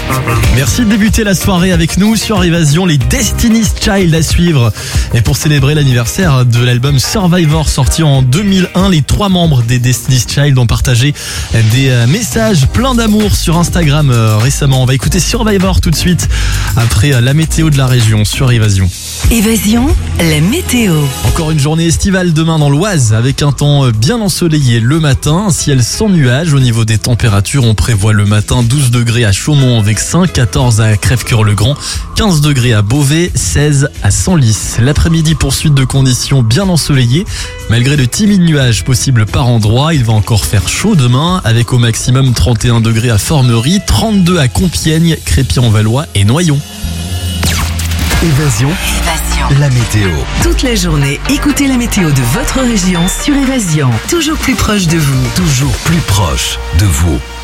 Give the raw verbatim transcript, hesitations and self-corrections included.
Merci de débuter la soirée avec nous sur Évasion, les Destiny's Child à suivre. Et pour célébrer l'anniversaire de l'album Survivor sorti en deux mille un, les trois membres des Destiny's Child ont partagé des messages pleins d'amour sur Instagram récemment. On va écouter Survivor tout de suite après la météo de la région sur Évasion. Évasion, la météo. Encore une journée estivale demain dans l'Oise avec un temps bien ensoleillé le matin, un ciel sans nuages. Au niveau des températures, on prévoit le matin douze degrés à Chaumont-en-Vexin, quatorze à Crèvecœur-le-Grand, quinze degrés à Beauvais, seize à Senlis. L'après-midi, poursuite de conditions bien ensoleillées. Malgré de timides nuages possibles par endroits, il va encore faire chaud demain avec au maximum trente et un degrés à Formerie, trente-deux à Compiègne, Crépy-en-Valois et Noyon. Évasion, Évasion. la météo. Toute la journée, écoutez la météo de votre région sur Évasion. Toujours plus proche de vous. Toujours plus proche de vous.